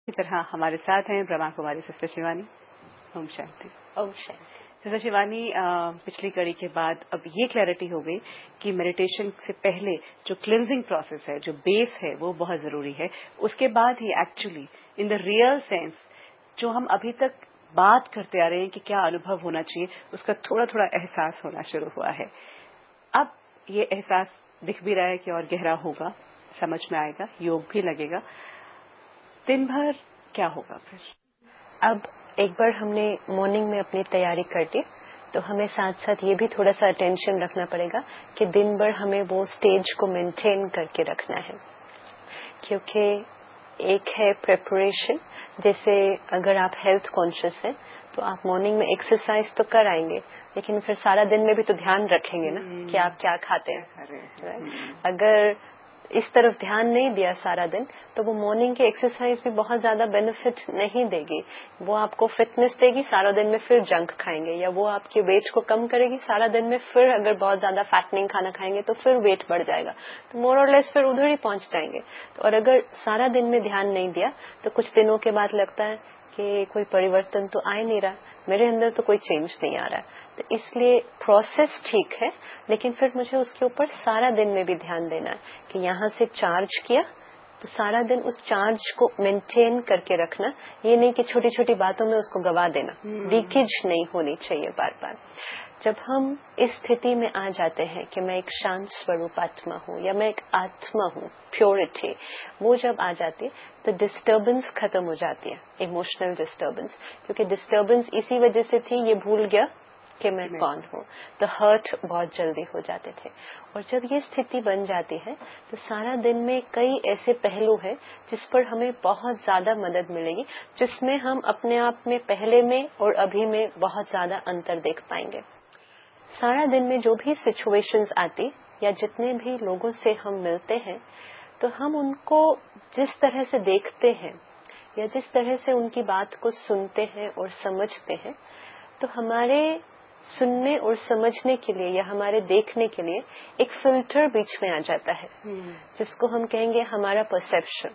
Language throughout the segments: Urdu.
اسی طرح ہمارے ساتھ ہیں برہما کماری سسٹر شیوانی. اوم شانتی. اوم شانتی. سسٹر شیوانی، پچھلی کڑی کے بعد اب یہ کلیئرٹی ہو گئی کہ میڈیٹیشن سے پہلے جو کلینزنگ پروسیس ہے، جو بیس ہے، وہ بہت ضروری ہے. اس کے بعد ہی actually in the real sense جو ہم ابھی تک بات کرتے آ رہے ہیں کہ کیا انوبھو ہونا چاہیے، اس کا تھوڑا تھوڑا احساس ہونا شروع ہوا ہے. اب یہ احساس دکھ بھی رہا ہے کہ اور گہرا ہوگا، سمجھ میں آئے گا، یوگ بھی لگے گا. دن بھر کیا ہوگا پھر؟ اب ایک بار ہم نے مارننگ میں اپنی تیاری کر دی تو ہمیں ساتھ ساتھ یہ بھی تھوڑا سا اٹینشن رکھنا پڑے گا کہ دن بھر ہمیں وہ سٹیج کو مینٹین کر کے رکھنا ہے. کیونکہ ایک ہے پریپریشن، جیسے اگر آپ ہیلتھ کانشیس ہیں تو آپ مارننگ میں ایکسرسائز تو کر آئیں گے، لیکن پھر سارا دن میں بھی تو دھیان رکھیں گے نا کہ آپ کیا کھاتے ہیں. اگر اس طرف دھیان نہیں دیا سارا دن تو وہ مارننگ کی ایکسرسائز بھی بہت زیادہ بینیفٹ نہیں دے گی. وہ آپ کو فٹنس دے گی، سارا دن میں پھر جنک کھائیں گے، یا وہ آپ کے ویٹ کو کم کرے گی، سارا دن میں پھر اگر بہت زیادہ فیٹنگ کھانا کھائیں گے تو پھر ویٹ بڑھ جائے گا. تو مور اور لیس پھر ادھر ہی پہنچ جائیں گے. اور اگر سارا دن میں دھیان نہیں دیا تو کچھ دنوں کے بعد لگتا ہے کہ کوئی پریورتن تو آ نہیں رہا، میرے اندر تو کوئی چینج نہیں آ رہا. تو اس لیے پروسیس ٹھیک ہے، لیکن پھر مجھے اس کے اوپر سارا دن میں بھی دھیان دینا ہے کہ یہاں سے چارج کیا تو سارا دن اس چارج کو مینٹین کر کے رکھنا. یہ نہیں کہ چھوٹی چھوٹی باتوں میں اس کو گوا دینا، لیکیج نہیں ہونی چاہیے بار بار. جب ہم اس استھتی میں آ جاتے ہیں کہ میں ایک شانت سوروپ آتما ہوں یا میں ایک آتما ہوں، پیورٹی، وہ جب آ جاتی ہے تو ڈسٹربنس ختم ہو جاتی ہے، ایموشنل ڈسٹربنس. کیونکہ ڈسٹربنس اسی وجہ سے تھی یہ بھول گیا کہ میں کون ہوں، تو ہرٹ بہت جلدی ہو جاتے تھے. اور جب یہ استھتی بن جاتی ہے تو سارا دن میں کئی ایسے پہلو ہیں جس پر ہمیں بہت زیادہ مدد ملے گی، جس میں ہم اپنے آپ میں پہلے میں اور ابھی میں بہت زیادہ انتر دیکھ پائیں گے. سارا دن میں جو بھی سچویشنز آتی یا جتنے بھی لوگوں سے ہم ملتے ہیں تو ہم ان کو جس طرح سے دیکھتے ہیں یا جس طرح سے ان کی بات کو سنتے ہیں اور سمجھتے ہیں، تو ہمارے سننے اور سمجھنے کے لیے یا ہمارے دیکھنے کے لیے ایک فلٹر بیچ میں آ جاتا ہے، جس کو ہم کہیں گے ہمارا پرسیپشن،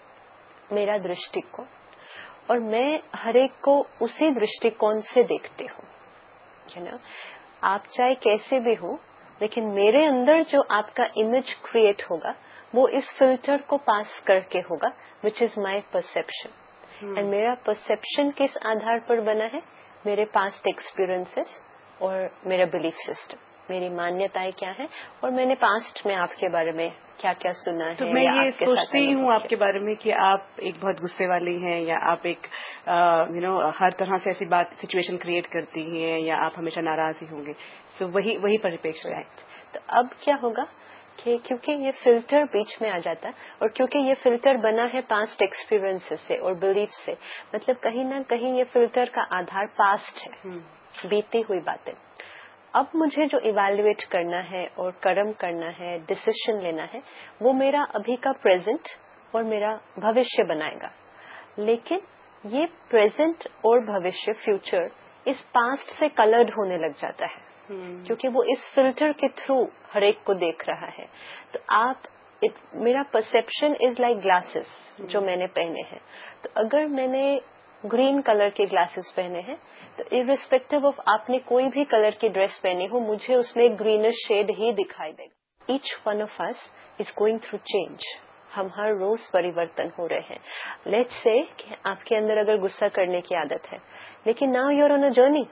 میرا درشٹیکون. اور میں ہر ایک کو اسی درشٹیکون سے دیکھتی ہوں. آپ چاہے کیسے بھی ہو، لیکن میرے اندر جو آپ کا امیج کریٹ ہوگا وہ اس فلٹر کو پاس کر کے ہوگا، وچ از مائی پرسیپشن. اینڈ میرا پرسیپشن کس آدھار پر بنا ہے؟ میرے پاسٹ ایکسپیرئنسز اور میرا بلیف سسٹم، میری مانیتائیں کیا ہیں، اور میں نے پاسٹ میں آپ کے بارے میں کیا کیا سنا ہے. تو میں یہ سوچتی ہوں آپ کے بارے میں کہ آپ ایک بہت غصے والی ہیں، یا آپ ایک ہر طرح سے ایسی بات سچویشن کریٹ کرتی ہیں، یا آپ ہمیشہ ناراض ہی ہوں گے. سو وہی پریپیکش ہے. تو اب کیا ہوگا کہ کیونکہ یہ فلٹر بیچ میں آ جاتا ہے، اور کیونکہ یہ فلٹر بنا ہے پاسٹ ایکسپیرئنس سے اور بلیف سے، مطلب کہیں نہ کہیں یہ فلٹر کا آدھار پاسٹ ہے، بیتی ہوئی باتیں. اب مجھے جو ایویلویٹ کرنا ہے اور کرم کرنا ہے، ڈسیشن لینا ہے، وہ میرا ابھی کا پریزنٹ اور میرا بھوشیہ بنائے گا. لیکن یہ پریزنٹ اور بھوشیہ، فیوچر، اس پاسٹ سے کلرڈ ہونے لگ جاتا ہے، کیونکہ وہ اس فلٹر کے تھرو ہر ایک کو دیکھ رہا ہے. تو میرا پرسیپشن از لائک گلاسز جو میں نے پہنے ہیں. تو اگر میں نے گرین کلر کے گلاسز پہنے ہیں تو ارسپیکٹو آف آپ نے کوئی بھی کلر کی ڈریس پہنی ہو، مجھے اس میں ایک گرینش شیڈ ہی دکھائی دے گا. H one of us is going through change. ہم ہر روز پریورتن ہو رہے ہیں. لیٹس سے کہ آپ کے اندر اگر غصہ کرنے کی عادت ہے، لیکن now you are on a journey,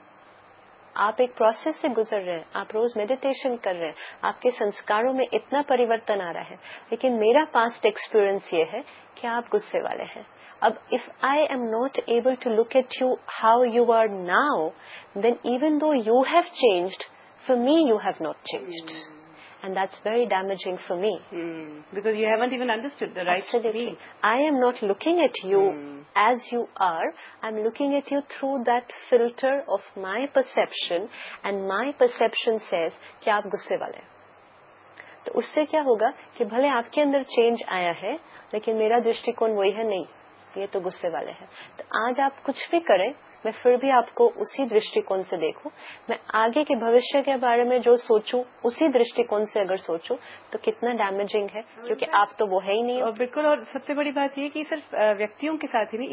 آپ ایک پروسیس سے گزر رہے ہیں، آپ روز میڈیٹیشن کر رہے ہیں، آپ کے سنسکاروں میں اتنا پریورتن آ رہا ہے. لیکن میرا پاسٹ ایکسپیرئنس یہ ہے کہ آپ غصے والے ہیں. اب if I am not able to look at you how you are now, then even though you have changed, for me you have not changed. And that's very damaging for me. Because you haven't even understood the right Absolutely. me. I am not looking at you as you are. I'm looking at you through that filter of my perception, and my perception says کہ آپ غصے والے ہیں. تو اس سے کیا ہوگا کہ بھلے آپ کے اندر چینج آیا ہے، لیکن میرا درشٹیکون وہی ہے، نہیں یہ تو غصے والے ہیں. تو آج آپ کچھ بھی کریں، میں پھر بھی آپ کو اسی درشٹیکون سے دیکھوں. میں آگے کے بھوشیہ کے بارے میں جو سوچوں اسی درشٹیکون سے اگر سوچوں تو کتنا ڈیمیجنگ ہے، کیونکہ آپ تو وہ ہے ہی نہیں. بالکل. اور سب سے بڑی بات یہ کہ صرف ویکتیوں کے ساتھ ہی نہیں،